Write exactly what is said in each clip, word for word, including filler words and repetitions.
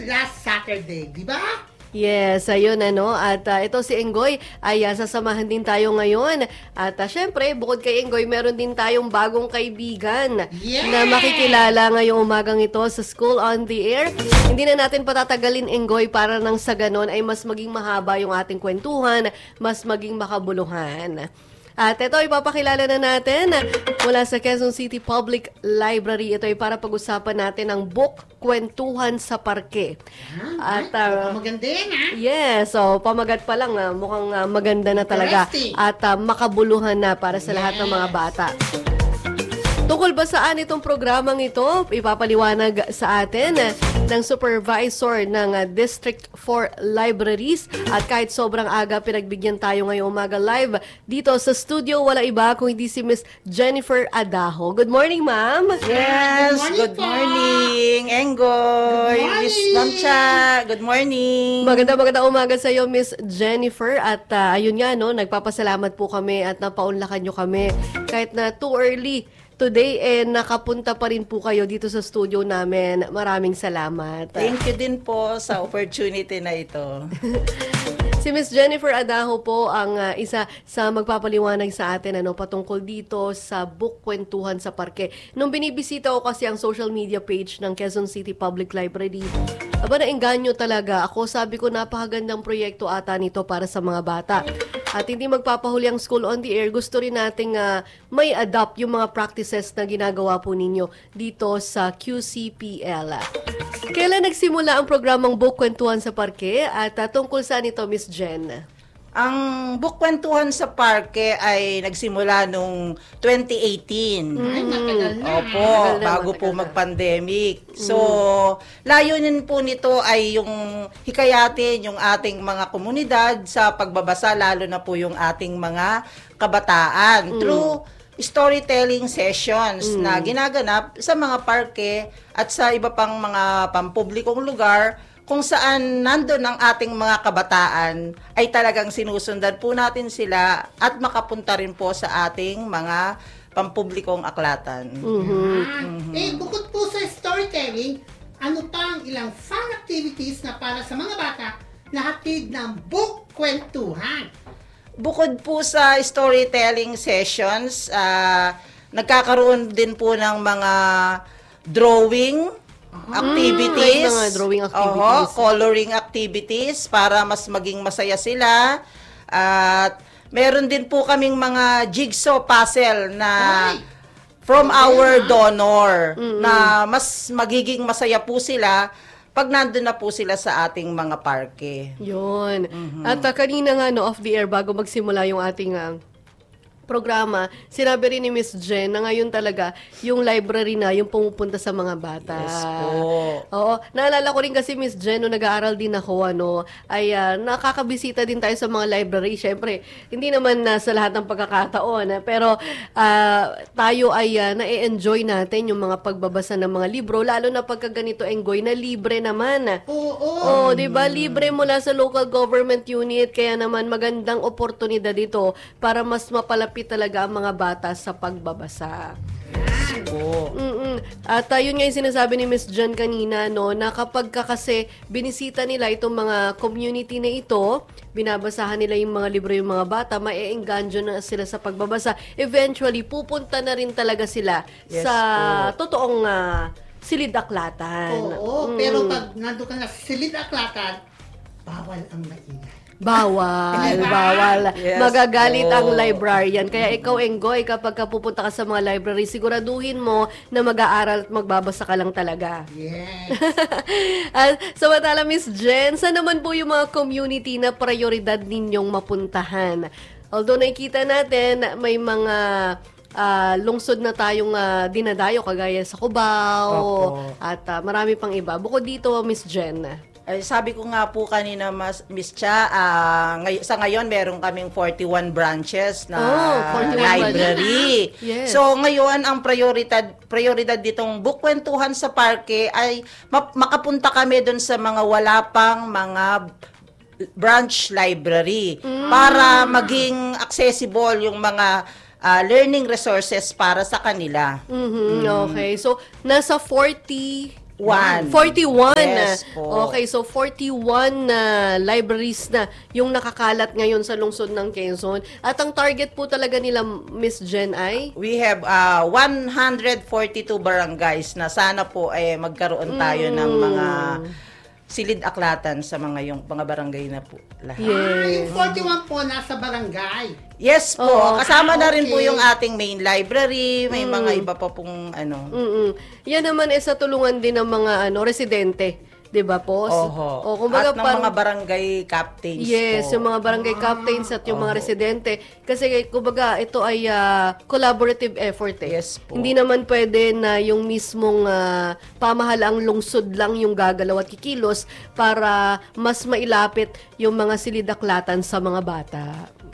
last Saturday, di ba? Yes, ayun ano. At uh, ito si Enggoy ay uh, sasamahan din tayo ngayon. At uh, syempre, bukod kay Enggoy, meron din tayong bagong kaibigan yeah! na makikilala ngayong umagang ito sa School on the Air. Hindi na natin patatagalin, Enggoy, para nang sa ganon ay mas maging mahaba yung ating kwentuhan, mas maging makabuluhan. At ito, ipapakilala na natin mula sa Quezon City Public Library. Ito ay para pag-usapan natin ang book Kwentuhan sa Parke. Ah, At uh, maganda yan, ha? yes, so pamagat pa lang, uh, mukhang uh, maganda na talaga. At uh, makabuluhan na para sa yes. lahat ng mga bata. Tungkol ba saan itong programang ito? Ipapaliwanag sa atin ng supervisor ng District four Libraries. At kahit sobrang aga, pinagbigyan tayo ngayong umaga live dito sa studio. Wala iba kung hindi si Miss Jennifer Adaho. Good morning, ma'am. Yes, good morning, good morning Enggoy, Miss Mamcha. Good morning. Maganda maganda umaga sa iyo, Miss Jennifer. At uh, ayun nga, no, nagpapasalamat po kami at napaunlakan nyo kami. Kahit na too early today, eh, nakapunta pa rin po kayo dito sa studio namin. Maraming salamat. Thank you din po sa opportunity na ito. Si Miss Jennifer Adaho po ang uh, isa sa magpapaliwanag sa atin ano, patungkol dito sa book Kwentuhan sa Parke. Nung binibisita ko kasi ang social media page ng Quezon City Public Library, aba naengganyo talaga ako. Sabi ko napakagandang proyekto ata nito para sa mga bata. At hindi magpapahuli ang School on the Air, gusto rin nating uh, may adopt yung mga practices na ginagawa po ninyo dito sa Q C P L. Kailan nagsimula ang programang Book Kwentuhan sa Parke at uh, tungkol saan ito, Miss Jen? Ang Book Kwentuhan sa Parke ay nagsimula nung twenty eighteen. Ay, matagal na. Opo, Matagal na, bago matagal po na. mag-pandemic. So, layunin po nito ay yung hikayatin yung ating mga komunidad sa pagbabasa, lalo na po yung ating mga kabataan. Mm. Through storytelling sessions Mm. na ginaganap sa mga parke at sa iba pang mga pampublikong lugar kung saan nandun ang ating mga kabataan ay talagang sinusundan po natin sila at makapunta rin po sa ating mga pampublikong aklatan. Mm-hmm. Ah, Mhm. Eh, bukod po sa storytelling, ano pa ang ilang fun activities na para sa mga bata na hatid ng book Kwentuhan? Bukod po sa storytelling sessions, ah, nagkakaroon din po ng mga drawing activities, Mm, mga drawing activities. Oho, coloring activities para mas maging masaya sila. At meron din po kaming mga jigsaw puzzle na Ay! from Okay, our ha? donor na mas magiging masaya po sila pag nandun na po sila sa ating mga parke. Yun. At uh, kanina nga, no, off the air, bago magsimula yung ating uh, programa, sinabi rin ni Miss Jen na ngayon talaga yung library na yung pumupunta sa mga bata. Yes po. Oo. Naalala ko rin kasi Miss Jen, nung nag-aaral din ako, ano, ay uh, nakakabisita din tayo sa mga library. Siyempre, hindi naman na sa lahat ng pagkakataon. Eh, pero uh, tayo ay uh, na-enjoy natin yung mga pagbabasa ng mga libro, lalo na pagka ganito Enggoy na libre naman. Oo. Oh, 'di ba? Libre mula sa local government unit, kaya naman magandang oportunidad ito para mas mapalapit talaga ang mga bata sa pagbabasa. Po. Mm-mm. At uh, yun nga yung sinasabi ni Miss Jen kanina, no, na kapag ka kasi binisita nila itong mga community na ito, binabasahan nila yung mga libro yung mga bata, mae-engganyo na sila sa pagbabasa. Eventually, pupunta na rin talaga sila Yes sa po. totoong uh, silid-aklatan. Oo, Mm. pero pag nandun ka na sa silid-aklatan, bawal ang maingay. Bawal, Diba? bawal. Yes Magagalit po. ang librarian. Kaya ikaw, Enggoy, kapag ka pupunta ka sa mga library, siguraduhin mo na mag-aaral at magbabasa ka lang talaga. Yes. At samantala, Miss Jen, saan naman po yung mga community na prioridad ninyong mapuntahan? Although nakikita natin, may mga ah, lungsod na tayong ah, dinadayo, kagaya sa Cubao, Opo. at ah, marami pang iba. Bukod dito, Miss Jen. Ay, sabi ko nga po kanina, Mas, Miss Cha, ah, ngay- sa ngayon meron kaming forty-one branches na Oh, forty-one library. Yes. So ngayon, ang prioridad prioridad ditong Book Kwentuhan sa Parke ay ma- makapunta kami doon sa mga wala pang mga branch library para maging accessible yung mga ah, learning resources para sa kanila. Mhm, okay. So, nasa forty One. forty-one. Yes po. Okay, so forty-one na libraries na yung nakakalat ngayon sa lungsod ng Quezon. At ang target po talaga nila, Miss Jen, ay? We have uh, one hundred forty-two barangays na sana po eh, magkaroon tayo ng mga silid-aklatan sa mga yung mga barangay na po lahat. Ah, yung forty-one po nasa barangay. Yes po, Oo. kasama na rin po Okay. yung ating main library, may mga iba pa pong ano. Mm-mm. Yan naman ay sa tulungan din ng mga ano residente. 'Di ba po? Oho. O, kumbaga, At ng parang- mga barangay captains Yes, po. yung mga barangay captains at yung mga Oho. residente. Kasi, kumbaga, ito ay ah, collaborative effort eh. Yes po. Hindi naman pwede na yung mismong ah, pamahalaang lungsod lang yung gagalaw at kikilos para mas mailapit yung mga silidaklatan sa mga bata.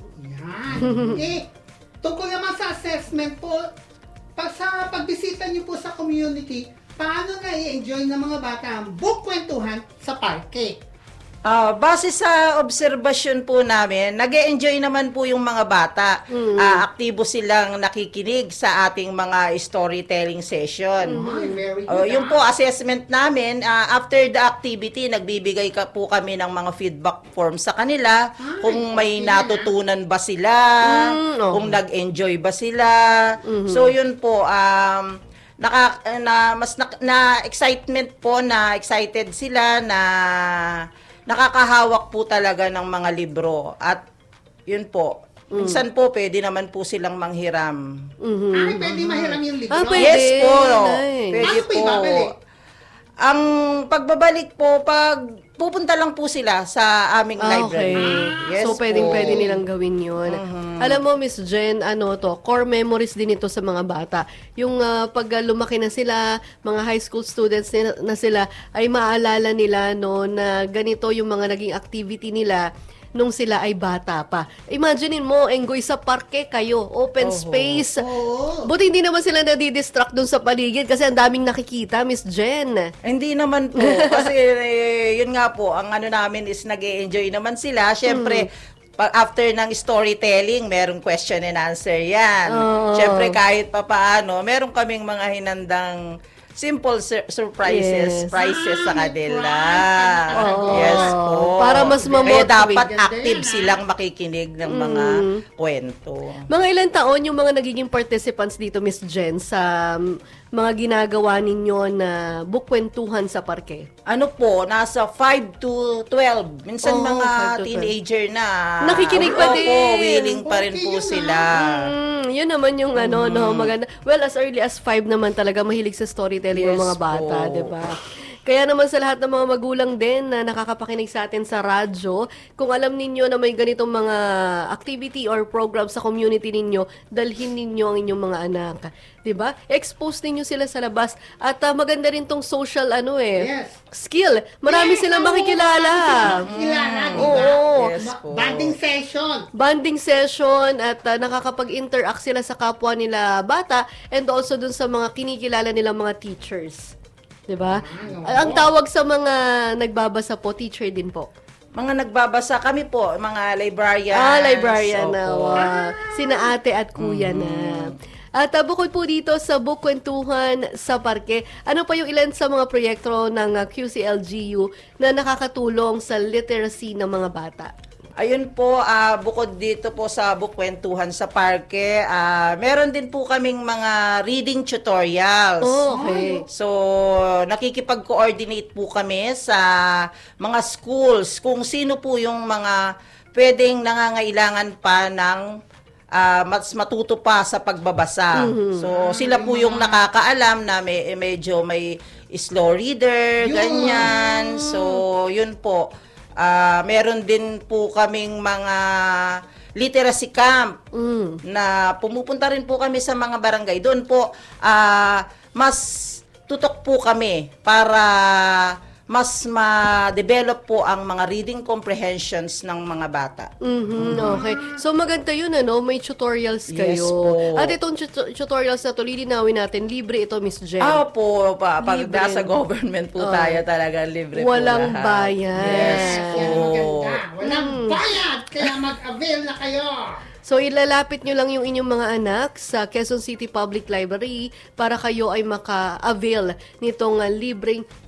Yan. eh, tungkol naman sa assessment po, pag sa pagbisita niyo po sa community, paano na i-enjoy ng mga bata ang book kwentuhan sa parke? Ah, base sa obserbasyon po namin, nag-e-enjoy naman po yung mga bata. Ah, aktibo silang nakikinig sa ating mga storytelling session. Ay, very good. Oh, yung ah. po assessment namin, ah, after the activity, nagbibigay ka po kami ng mga feedback forms sa kanila Ay, kung may okay natutunan ba sila, Mm, oh. kung nag-enjoy ba sila. So yun po, um naka na mas na, na excitement po na excited sila na nakakahawak po talaga ng mga libro at yun po. Minsan po pwede naman po silang manghiram. Ay, pwede mahiram yung libro. Ah, pwede. Yes po. Nice. Pwede Paano po po. ibabalik? Ang pagbabalik po, pag pupunta lang po sila sa aming Ah, library. okay. Yes so, pwedeng po. pwede nilang gawin yun. Alam mo, Miss Jen, ano to, core memories din ito sa mga bata. Yung ah, pag ah, lumaki na sila, mga high school students na, na sila, ay maaalala nila no, na ganito yung mga naging activity nila nung sila ay bata pa. Imaginein mo, enjoy sa parke kayo, open Oho. space. Oo. Buti hindi naman sila nadidistract dun sa paligid kasi ang daming nakikita, Miss Jen. Hindi naman po. Kasi eh, yun nga po, ang ano namin is nag-e-enjoy naman sila. Siyempre, pag after ng storytelling, merong question and answer yan. Oo. Siyempre, kahit pa paano, meron kaming mga hinandang simple sur- surprises, Yes. prizes sa Ah, may kanila. prize. Oo. Yes po. Para mas Kaya mamotivate. dapat Ganda active yan, ah. silang makikinig ng mga kwento. Mga ilang taon yung mga nagiging participants dito, Miss Jen, sa um, mga ginagawa ninyo na bukwentuhan sa parke? Ano po, nasa five to twelve. Minsan Oo, mga five to twelve. teenager na. Nakikinig pa Opo, din. willing pa rin Okay po yun, sila. Mm, yun naman yung ano, no, maganda. Well, as early as five naman talaga mahilig sa storytelling ng Yes mga bata, po. di ba? Kaya naman sa lahat ng mga magulang din na nakakapakinig sa atin sa radyo, kung alam ninyo na may ganitong mga activity or program sa community ninyo, dalhin ninyo ang inyong mga anak. 'Di ba? Expose ninyo sila sa labas at ah, maganda rin tong social ano eh, Yes. skill. Marami Yes, silang oo, makikilala. marami silang makikilala, di ba? Oo. Yes Ma- po. Banding session. Banding session at uh, nakakapag-interact sila sa kapwa nila bata and also dun sa mga kinikilala nilang mga teachers. 'Di ba? oo. Ang tawag sa mga nagbabasa po, teacher din po. Mga nagbabasa kami po, mga librarians. Ah, librarian na. Opo. Wow. Sina ate at kuya na. At uh, bukod po dito sa Bukwentuhan sa Parke, ano pa yung ilan sa mga proyekto ng uh, Q C L G U na nakakatulong sa literacy ng mga bata? Ayun po, ah, bukod dito po sa Bukwentuhan sa Parke, ah, meron din po kaming mga reading tutorials. Oh, okay. So, nakikipag-coordinate po kami sa mga schools kung sino po yung mga pwedeng nangangailangan pa ng ah, mas matuto pa sa pagbabasa. So, sila po yung nakakaalam na may, medyo may slow reader, Yun. ganyan. So, yun po. Ah, meron din po kaming mga literacy camp Mm. na pumupunta rin po kami sa mga barangay. Doon po, ah, mas tutok po kami para mas ma-develop po ang mga reading comprehensions ng mga bata. Mhm, okay. So maganda yun, ano? May tutorials Yes kayo. po. At itong tut- tutorials na to, lilinawin natin, libre ito, Miss Jen. Ah, po, pa, pag Libre. nasa government po Oh. tayo talaga, libre Walang po lahat. bayan. Yes Yan po. ang maganda. Walang Mm. bayad, kaya mag-avail na kayo. So, ilalapit nyo lang yung inyong mga anak sa Quezon City Public Library para kayo ay maka-avail nitong uh, libreng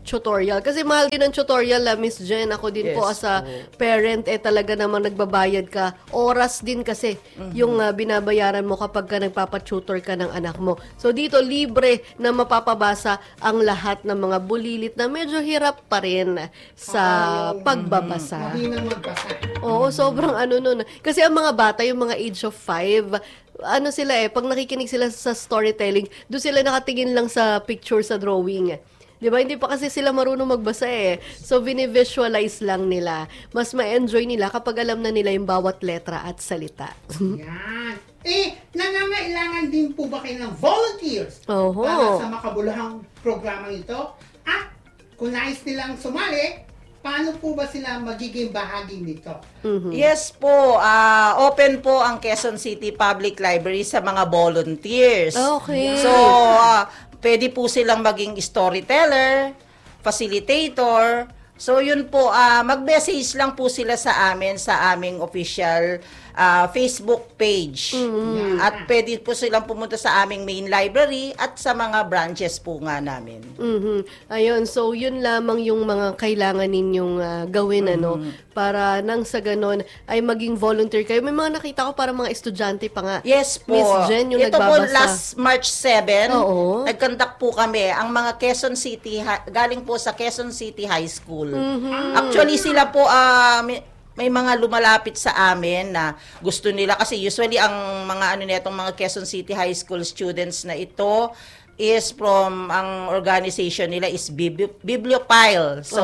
tutorial. Kasi mahal din ang tutorial, ah, Miss Jen. Ako din po Yes as a po. parent, eh talaga namang nagbabayad ka. Oras din kasi yung ah, binabayaran mo kapag ka nagpapatutor ka ng anak mo. So dito, libre na mapapabasa ang lahat ng mga bulilit na medyo hirap pa rin sa Ah, yung- pagbabasa. Mahinang magbasa. Oo, sobrang ano nun. Kasi ang mga bata, yung mga age of five, ano sila eh, pag nakikinig sila sa storytelling, doon sila nakatingin lang sa picture sa drawing. Di ba? Hindi pa kasi sila marunong magbasa eh. So, visualize lang nila. Mas ma-enjoy nila kapag alam na nila yung bawat letra at salita. Yan. Eh, nangangailangan din po ba kayo ng volunteers Oho. para sa makabuluhang programa ito? At kung nais nilang sumali, paano po ba sila magiging bahagi nito? Yes po, ah, open po ang Quezon City Public Library sa mga volunteers. Okay. So, ah, pwede po silang maging storyteller, facilitator. So, yun po, ah, mag-message lang po sila sa amin, sa aming official ah, Facebook page. Mm. At pwede po silang pumunta sa aming main library at sa mga branches po nga namin. Mhm. Ayun, so yun lamang yung mga kailangan ninyong ah, gawin ano para nang sa ganon ay maging volunteer kayo. May mga nakita ko para mga estudyante pa nga. Yes po. Miss Jen, yung Ito nagbabasa. po last March seventh, Oo. nag-conduct po kami ang mga Quezon City, hi- galing po sa Quezon City High School. Mm-hmm. Actually sila po, ah, may, may mga lumalapit sa amin na gusto nila, kasi usually ang mga ano netong mga Quezon City High School students na ito is from, ang organization nila is Bibli- Bibliopile. So,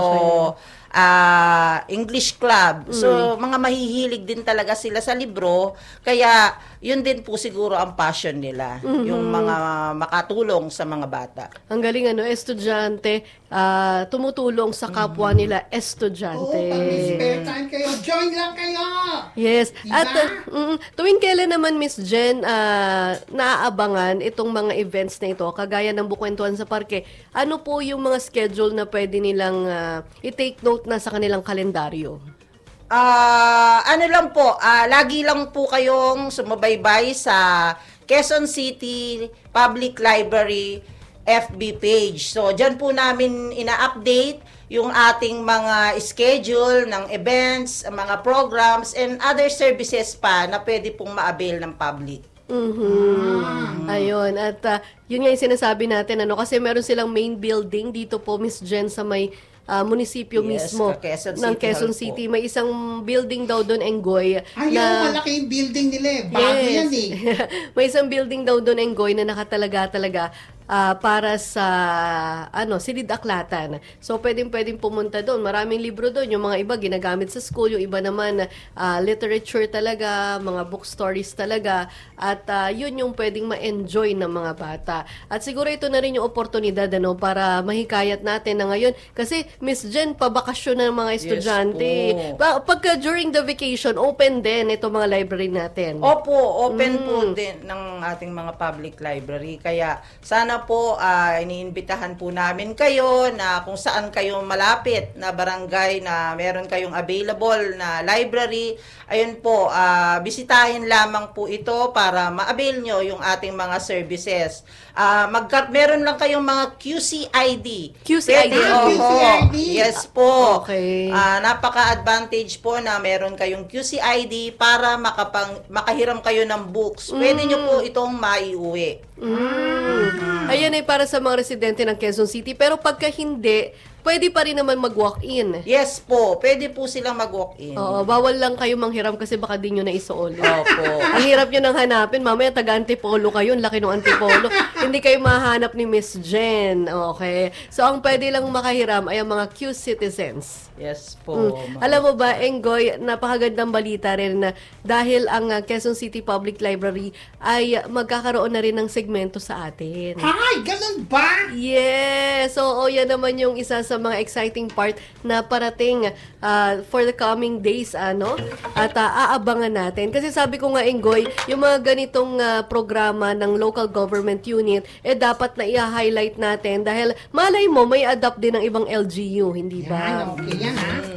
ah English Club. So, mga mahihilig din talaga sila sa libro. Kaya, yun din po siguro ang passion nila. Yung mga makatulong sa mga bata. Ang galing ano, estudyante, ah, tumutulong sa kapwa nila Oo, estudyante. pag may spare time kayo, join lang kayo! Yes. Diba? At uh, mm, tuwing kailan naman, Miss Jen, ah, naaabangan itong mga events na ito, kagaya ng Bukwentuhan sa Parke, ano po yung mga schedule na pwede nilang ah, i-take note na sa kanilang kalendaryo? Ah, ano lang po, ah, lagi lang po kayong sumabaybay sa Quezon City Public Library F B page. So, dyan po namin ina-update yung ating mga schedule ng events, mga programs, and other services pa na pwede pong ma-avail ng public. Mhm. Ayun. At ah, yun nga yung sinasabi natin, ano, kasi meron silang main building dito po, Miss Jen, sa may ah, munisipyo Yes, mismo sa Quezon ng City Quezon Hall po. City. May isang building daw doon, Enggoy. Ayun, malaki yung building nila eh. Bago yan eh. May isang building daw doon, Enggoy, na nakatalaga talaga ah, para sa ano, silid-aklatan. So, pwedeng-pwedeng pumunta doon. Maraming libro doon. Yung mga iba ginagamit sa school, yung iba naman ah, literature talaga, mga book stories talaga. At ah, yun yung pwedeng ma-enjoy ng mga bata. At siguro ito na rin yung oportunidad ano, para mahikayat natin na ngayon. Kasi, Miss Jen, pabakasyon ng mga estudyante. po. Ba- pagka during the vacation, open din ito mga library natin. Opo, open po din ng ating mga public library. Kaya sana po ah, iniimbitahan po namin kayo na kung saan kayo malapit na barangay na meron kayong available na library. Ayun po, ah, bisitahin lamang po ito para ma-avail nyo yung ating mga services. Ah, magka- meron lang kayong mga Q C I D. Q C I D, Pwede, ah, opo. Q C I D. Yes po. Okay. Ah, napaka-advantage po na meron kayong Q C I D para makapang, makahiram kayo ng books. Pwede nyo po itong maiuwi. Mm. Ayan ay para sa mga residente ng Quezon City. Pero pagka hindi, pwede pa rin naman mag-walk-in. Yes po, pwede po silang mag-walk-in. Oo, bawal lang kayo manghiram kasi baka di nyo na isuol. Opo. Ang hirap nyo nang hanapin. Mamaya taga-antipolo kayo. Ang laki ng antipolo. Hindi kayo mahanap ni Miss Jen. Okay? So, ang pwede lang makahiram ay ang mga Q citizens. Yes po. Mm. ma'am. Alam mo ba, Enggoy, napakagandang balita rin na dahil ang uh, Quezon City Public Library ay uh, magkakaroon na rin ng segmento sa atin. Ay, ganun ba? Yes! So, yan naman yung isa sa mga exciting part na parating uh, for the coming days, ano? At uh, aabangan natin. Kasi sabi ko nga, Enggoy, yung mga ganitong uh, programa ng local government unit, eh dapat na i-highlight natin dahil malay mo, may adapt din ng ibang L G U, hindi ba? Yan, okay yan ha.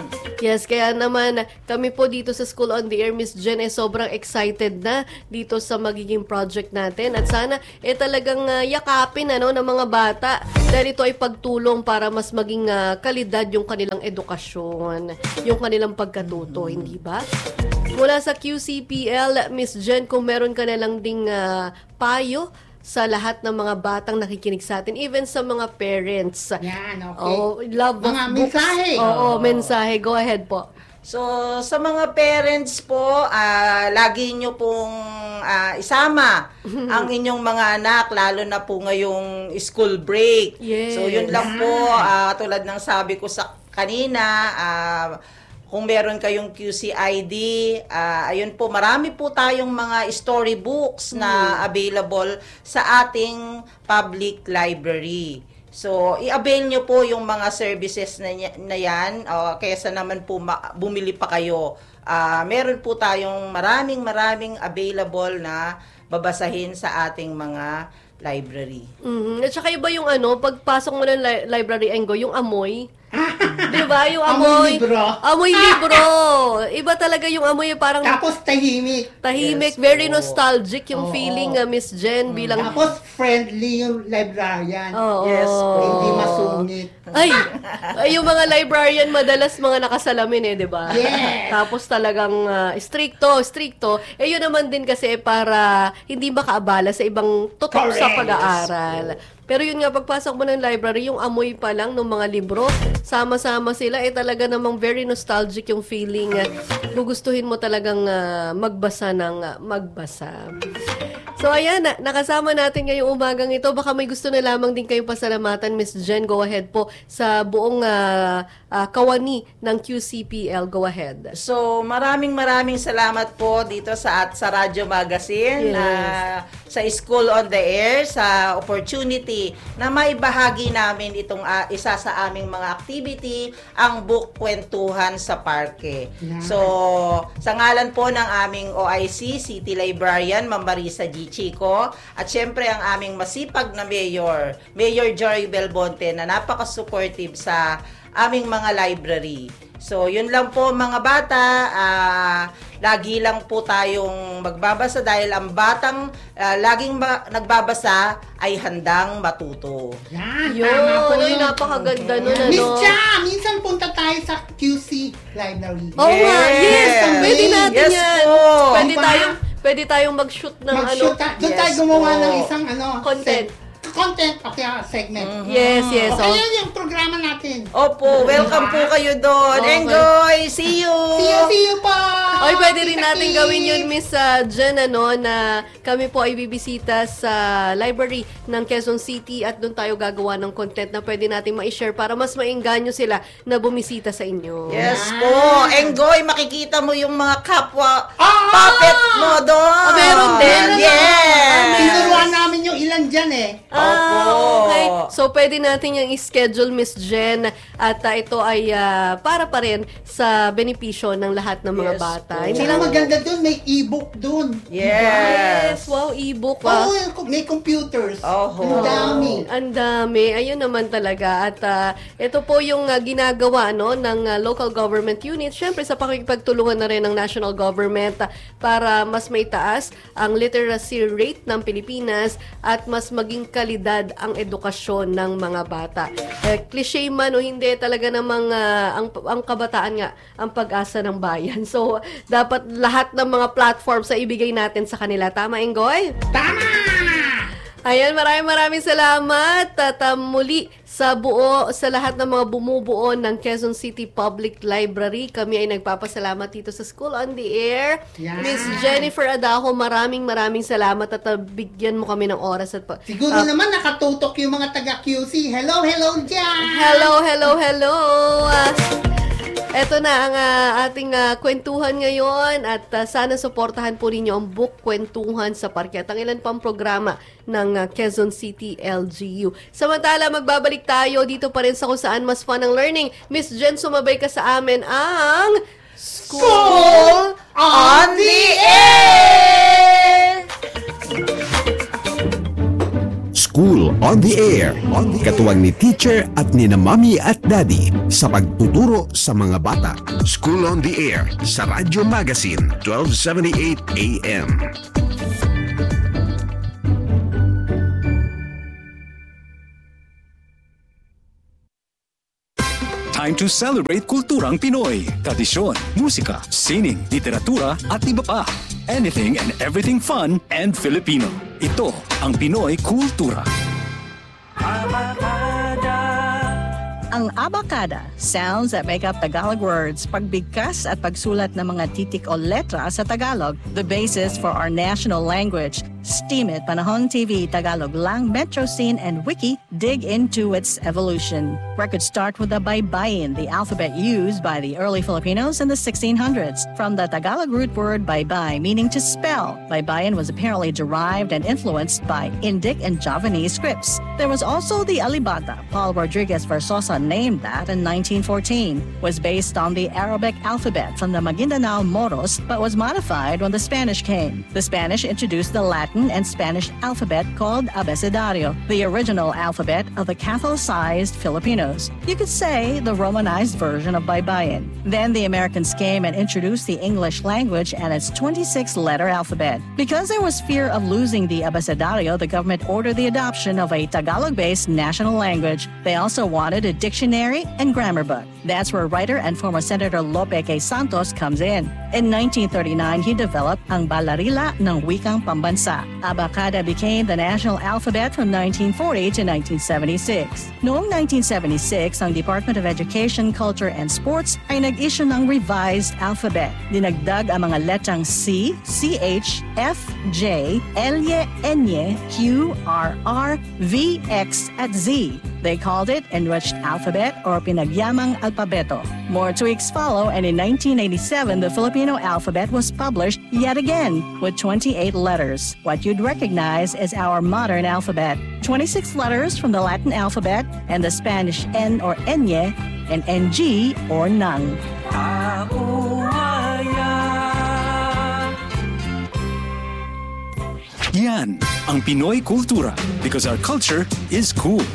Yes, kaya naman kami po dito sa School on the Air, Miss Jen, eh, sobrang excited na dito sa magiging project natin. At sana eh talagang uh, yakapin ano, ng mga bata dahil ito ay pagtulong para mas maging uh, kalidad yung kanilang edukasyon, yung kanilang pagkatuto, hindi ba? Mula sa Q C P L, Miss Jen, kung meron ka na lang ding uh, payo sa lahat ng mga batang nakikinig sa atin, even sa mga parents. Yan, okay. Oh, love of Mga books. mensahe. Oo, mensahe. Go ahead po. So, sa mga parents po, ah, lagi nyo pong ah, isama ang inyong mga anak, lalo na po ngayong school break. Yes. So, yun lang po, ah, tulad ng sabi ko sa kanina, ah, kung meron kayong Q C I D, ah, ayun po, marami po tayong mga storybooks na available sa ating public library. So, i-avail nyo po yung mga services na, ny- na yan, uh, kaysa naman po ma- bumili pa kayo. Ah, meron po tayong maraming maraming available na babasahin sa ating mga library. Mhm. At saka iba yung ano, pagpasok mo ng li- library, Enggo, yung amoy. Di ba? Yung Amoy amoy. libro. Amoy libro. Iba talaga yung amoy, parang Tapos tahimik. tahimik, Yes very po. nostalgic yung Oo. feeling, uh, Miss Jen, bilang... Tapos friendly yung librarian. Oo. Yes po. Hindi masungit. Ay, ay, yung mga librarian madalas mga nakasalamin eh, di ba? Yes. Tapos talagang uh, stricto, stricto. Eh yun naman din kasi para hindi makaabala sa ibang tutok sa Correct. pag-aaral. Pero yun nga, pagpasok mo ng library, yung amoy pa lang ng mga libro, sama-sama sila, eh talaga namang very nostalgic yung feeling. Uh, gugustuhin mo talagang uh, magbasa ng uh, magbasa. So ayan, na- nakasama natin ngayong umagang ito. Baka may gusto na lamang din kayong pasalamatan, Miss Jen. Go ahead po sa buong uh, uh, kawani ng Q C P L. Go ahead. So, maraming maraming salamat po dito sa at sa Radyo Magazine, Yes. ah, sa School on the Air, sa opportunity na maibahagi namin itong ah, isa sa aming mga activity, ang book kwentuhan sa parke. Yeah. So, sa ngalan po ng aming O I C, City Librarian, Ma'am Marisa G. Chico, at syempre ang aming masipag na Mayor, Mayor Joy Belmonte, na napaka-supportive sa aming mga library. So, yun lang po mga bata, ah, lagi lang po tayong magbabasa dahil ang batang ah, laging ba- nagbabasa ay handang matuto. Yan, Yun, tama po ay, yun. napakaganda nun, ano? Miss Cha, minsan punta tayo sa Q C Library. Oo nga, yes! Yes. Pwede natin Yes yan. po. Pwede Diba? tayong, pwede tayong mag-shoot ng Mag-shoot ano. ta- Doon Yes tayo gumawa po. ng isang ano, Content. seg- content, okay, ah, segment. Yes, yes. Okay, Oh. yun yung programa natin. Opo, welcome po kayo doon. Okay. Enjoy! See you! See you, see you po! Oy, pwede rin Tita natin Kik. gawin yun, Miss uh, Jen, ano, na kami po ay bibisita sa library ng Quezon City at doon tayo gagawa ng content na pwede natin ma-share para mas maingganyo sila na bumisita sa inyo. Yes Yan. po. Enjoy, makikita mo yung mga kapwa Ah! puppet mo doon. Ah, meron din? Yes. Tinuruan namin yung ilan dyan eh. Ah, Opo. okay. So, pwede natin yung schedule, Miss Jen, at uh, ito ay ah, para pa rin sa benepisyo ng lahat ng mga Yes bata. po. Hindi Tsaka lang maganda dun, may e-book dun. Yes. Yes, wow, e-book. Oo, ah. may computers. Oho. Ang dami. Ang dami. Ayun naman talaga. At ah, ito po yung ah, ginagawa no, ng ah, local government units. Siyempre sa pakikipagtulungan na rin ng national government ah, para mas maitaas ang literacy rate ng Pilipinas at mas maging kalidad ang edukasyon ng mga bata. Eh, cliche man o hindi, talaga namang ah, ang, ang kabataan nga ang pag-asa ng bayan. So, dapat lahat ng mga platforms sa ibigay natin sa kanila. Tama, Enggoy? Tama! Ayan, maraming maraming salamat at uh, muli sa buo, sa lahat ng mga bumubuo ng Quezon City Public Library. Kami ay nagpapasalamat dito sa School on the Air. Yan. Miss Jennifer Adaho, maraming maraming salamat at uh, bigyan mo kami ng oras. At pa- Siguro ah, naman nakatutok yung mga taga-Q C. Hello, hello dyan! Hello, hello, hello! Ah, eto na ang ah, ating ah, kwentuhan ngayon at ah, sana suportahan po ninyo ang book Kwentuhan sa Parke at ang ilan pang programa ng ah, Quezon City L G U. Samantala, magbabalik tayo dito pa rin sa kung saan mas fun ang learning. Miss Jen, sumabay ka sa amin ang School On the air! School on the Air. Katuwang ni teacher at ni na mommy at daddy sa pagtuturo sa mga bata. School on the Air sa Radyo Magazine, twelve seventy-eight A M. Time to celebrate kulturang Pinoy. Tradisyon, musika, sining, literatura at iba pa. Anything and everything fun and Filipino. Ito ang Pinoy Kultura. Ang abacada, sounds that make up Tagalog words, pagbigkas at pagsulat ng mga titik o letra sa Tagalog, the basis for our national language. Steam It, Panahon T V, Tagalog Lang, Metro Scene, and Wiki dig into its evolution. Records start with the baybayin, the alphabet used by the early Filipinos in the sixteen hundreds. From the Tagalog root word baybay, meaning to spell, baybayin was apparently derived and influenced by Indic and Javanese scripts. There was also the alibata. Paul Rodriguez Versosa named that in nineteen fourteen. Was based on the Arabic alphabet from the Maguindanao Moros, but was modified when the Spanish came. The Spanish introduced the Latin and Spanish alphabet called abecedario, the original alphabet of the Catholicized Filipinos. You could say the Romanized version of baybayin. Then the Americans came and introduced the English language and its twenty-six letter alphabet. Because there was fear of losing the abecedario, the government ordered the adoption of a Tagalog-based national language. They also wanted a dictionary and grammar book. That's where writer and former Senator Lope K. Santos comes in. In nineteen thirty-nine, he developed ang Balarila ng Wikang Pambansa. Abacada became the national alphabet from nineteen forty to nineteen seventy-six. Noong nineteen seventy-six, ang Department of Education, Culture, and Sports ay nag-issue ng revised alphabet. Dinagdag ang mga letrang C, C H, F, J, L, N, Q, R, R, V, X, at Z. They called it Enriched Alphabet or Pinagyamang Alpabeto. More tweaks follow, and in nineteen eighty-seven, the Filipino alphabet was published yet again with twenty-eight letters. What you'd recognize is our modern alphabet. twenty-six letters from the Latin alphabet and the Spanish N or Enye and N G or Nang. Yan ang Pinoy Kultura because our culture is cool.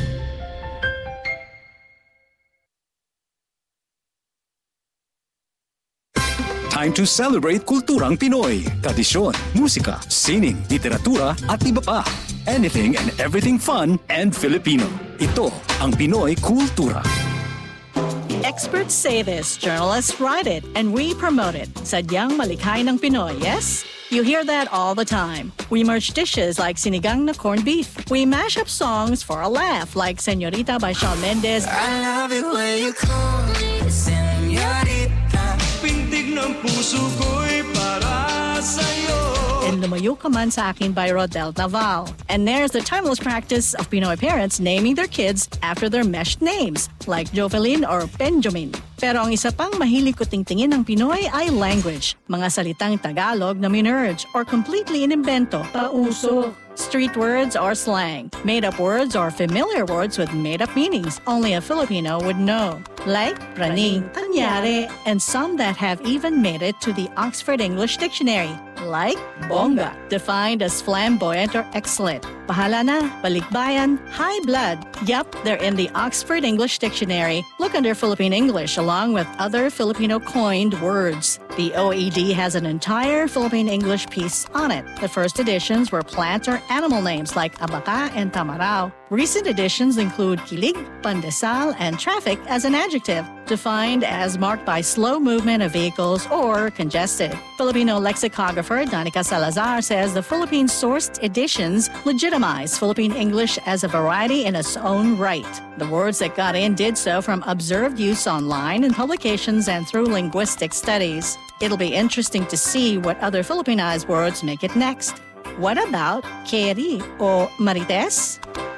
Time to celebrate kulturang Pinoy. Tradisyon, musika, sining, literatura at iba pa. Anything and everything fun and Filipino. Ito ang Pinoy Kultura. Experts say this, journalists write it, and we promote it. Sadyang malikhay ng Pinoy, yes? You hear that all the time. We merge dishes like sinigang na corned beef. We mash up songs for a laugh like Señorita by Shawn Mendes. I love it when you call me Señorita. Pintig ng puso ko'y para sa'yo. And Lumayo Ka Man Sa Akin by Rodel Naval. And there's the timeless practice of Pinoy parents naming their kids after their meshed names, like Jovelyn or Benjamin. Pero ang isa pang mahilig kutingtingin ng Pinoy ay language, mga salitang Tagalog na minerge or completely inimbento, pauso. Street words or slang, made-up words or familiar words with made-up meanings only a Filipino would know, like praning, anyari, and some that have even made it to the Oxford English Dictionary, like bongga, defined as flamboyant or excellent. Pahala na, balikbayan, high blood. Yup, they're in the Oxford English Dictionary. Look under Philippine English along with other Filipino coined words. The O E D has an entire Philippine English piece on it. The first editions were plant or animal names like abaca and tamarao. Recent editions include kilig, pandesal, and traffic as an adjective, defined as marked by slow movement of vehicles or congested. Filipino lexicographer Danica Salazar says the Philippine-sourced editions legitimize Philippine English as a variety in its own right. The words that got in did so from observed use online in publications and through linguistic studies. It'll be interesting to see what other Filipinized words make it next. What about Keri o Marites?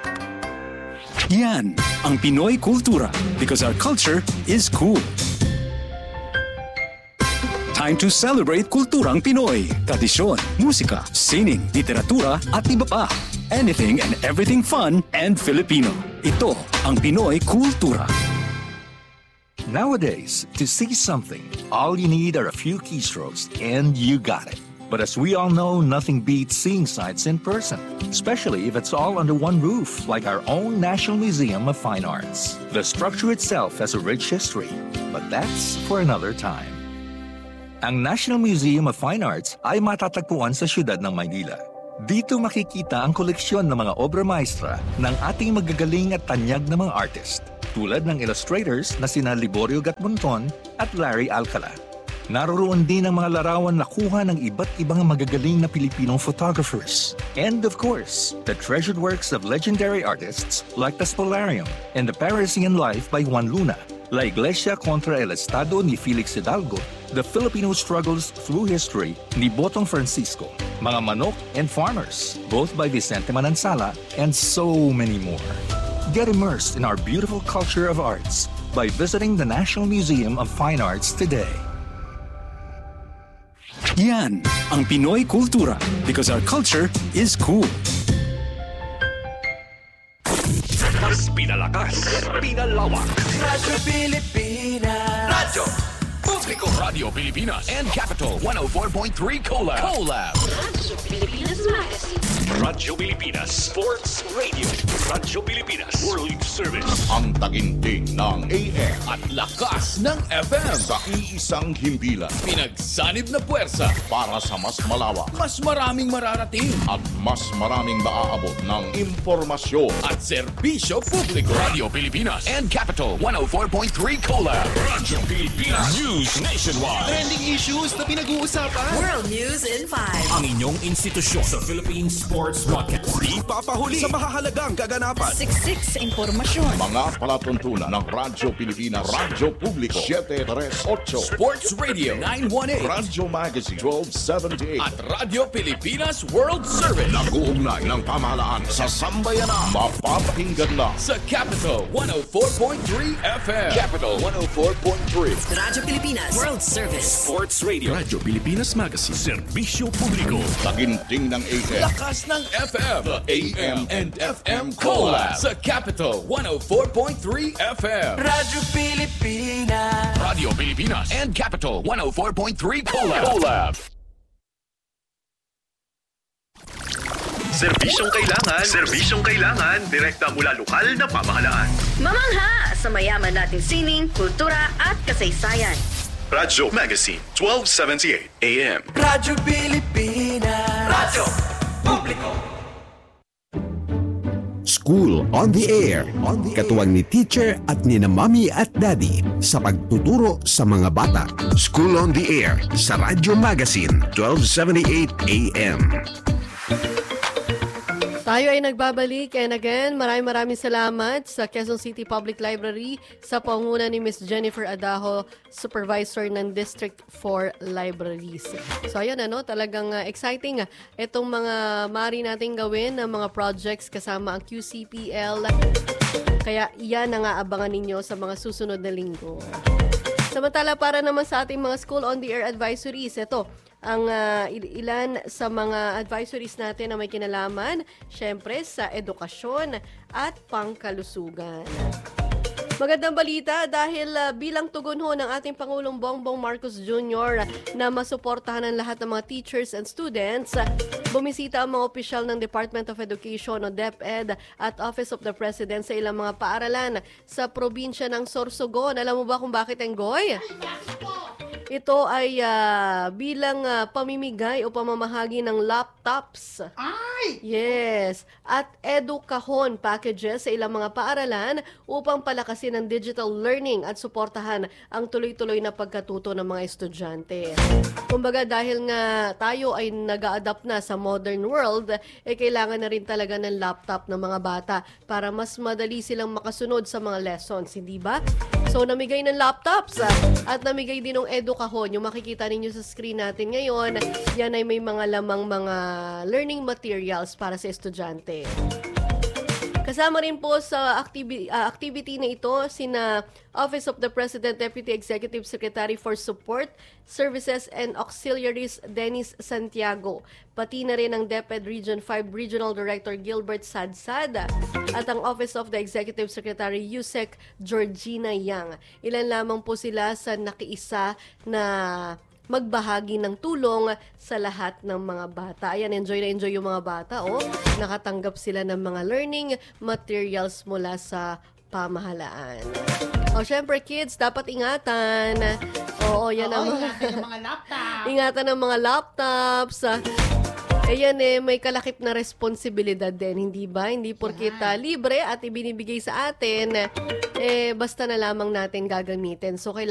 Yan ang Pinoy Kultura because our culture is cool. Time to celebrate kulturang Pinoy. Tradisyon, musika, sining, literatura at iba pa. Anything and everything fun and Filipino. Ito ang Pinoy Kultura. Nowadays, to see something, all you need are a few keystrokes and you got it. But as we all know, nothing beats seeing sights in person, especially if it's all under one roof, like our own National Museum of Fine Arts. The structure itself has a rich history, but that's for another time. Ang National Museum of Fine Arts ay matatagpuan sa siyudad ng Maynila. Dito makikita ang koleksyon ng mga obra maestra ng ating magagaling at tanyag na mga artist, tulad ng illustrators na sina Liborio Gatmonton at Larry Alcala. Naroroon din ang mga larawan na kuha ng iba't ibang magagaling na Pilipinong photographers. And of course, the treasured works of legendary artists like the Spolarium and the Parisian Life by Juan Luna, La Iglesia contra el Estado ni Felix Hidalgo, The Filipino Struggles Through History ni Botong Francisco, Mga Manok and Farmers, both by Vicente Manansala, and so many more. Get immersed in our beautiful culture of arts by visiting the National Museum of Fine Arts today. Yan ang Pinoy Kultura because our culture is cool. Mas pinalakas, pinalawak. Radyo Pilipinas. Radyo Publiko Radio Pilipinas and Capital one oh four point three Collab. Collab. Radyo Pilipinas Magazine. Radyo Pilipinas Sports Radio. Radyo Pilipinas World Service. Ang taginting ng A M At lakas ng F M. sa iisang himpilan Pinagsanib na puwersa. para sa mas malawak Mas maraming mararating. at mas maraming maaabot ng impormasyon. At serbisyo publiko. Radio Pilipinas and Capital one oh four point three Collab. Radyo Pilipinas News Nationwide. Trending issues na pinag-uusapan. World News in five. Ang inyong institusyon sa Philippine Sports Broadcast. Di papahuli sa mahahalagang kaganapan. Siksik sa impormasyon. Mga palatuntunan ng Radyo Pilipinas, Radyo Publiko seven thirty-eight, Sports Radio nine eighteen. Radyo Magazine twelve seventy-eight, At Radio Pilipinas World Service. nag-uugnay ng pamahalaan sa sambayanan. Mapapakinggan na Sa Capital one oh four point three F M. Capital one oh four point three. Radyo Pilipinas World Service. Sports Radio. Radyo Pilipinas Magazine. Serbisyo Publiko. taginting ng A M Lakas ng F M. The A M and F M Collab. Sa Capital one oh four point three F M. Radyo Pilipinas. Radio Pilipinas and Capital one oh four point three Collab. Collab. Serbisyong kailangan, serbisyong kailangan, direkta mula lokal na pamahalaan. Mamangha sa mayaman nating sining, kultura at kasaysayan. Radyo Magazine, twelve seventy-eight A M. Radyo Pilipinas. Radyo Publiko. School on the Air. Katuwang ni Teacher at ni na Mami at Daddy sa pagtuturo sa mga bata. School on the Air sa Radyo Magazine twelve seventy-eight A M. Tayo ay nagbabalik and again, maraming maraming salamat sa Quezon City Public Library sa pangunguna ni Miss Jennifer Adaho, Supervisor ng District four Libraries. So ayun ano, talagang uh, exciting uh, itong mga mari nating gawin ng mga projects kasama ang Q C P L. Kaya iyan ang aabangan ninyo sa mga susunod na linggo. Samantala para naman sa ating mga School on the Air advisories, ito ang uh, ilan sa mga advisories natin na may kinalaman, syempre sa edukasyon at pangkalusugan. Magandang balita dahil uh, bilang tugon ho ng ating Pangulong Bongbong Marcos Junior na masuportahan ang lahat ng mga teachers and students, bumisita ang mga opisyal ng Department of Education o DepEd at Office of the President sa ilang mga paaralan sa probinsya ng Sorsogon. Alam mo ba kung bakit, Enggoy? Ito ay uh, bilang uh, pamimigay o pamamahagi ng laptops. Ay! Yes. At EduCahon packages sa ilang mga paaralan upang palakasin ang digital learning at suportahan ang tuloy-tuloy na pagkatuto ng mga estudyante. Kumbaga dahil nga tayo ay nag-a-adapt na sa modern world, eh kailangan na rin talaga ng laptop ng mga bata para mas madali silang makasunod sa mga lessons, hindi ba? So namigay ng laptops uh, at namigay din ng EduCahon. Yung makikita ninyo sa screen natin ngayon, yan ay may mga lamang mga learning materials para sa estudyante. Kasama rin po sa activi- uh, activity na ito sina Office of the President Deputy Executive Secretary for Support, Services and Auxiliaries Dennis Santiago, pati na rin ang DepEd Region five Regional Director Gilbert Sadsad at ang Office of the Executive Secretary Yusek Georgina Yang. Ilan lamang po sila sa nakiisa na magbahagi ng tulong sa lahat ng mga bata. Ayan, enjoy na enjoy yung mga bata. Oh, nakatanggap sila ng mga learning materials mula sa pamahalaan. O, syempre, kids, dapat ingatan. Oo, yan Oo, ang ingatan ng mga laptop. ingatan ng mga laptops. Ayan eh, may kalakip na responsibilidad din, hindi ba? Hindi porkit uh, libre at ibinibigay sa atin, eh, basta na lamang natin gagamitin. So, kailangan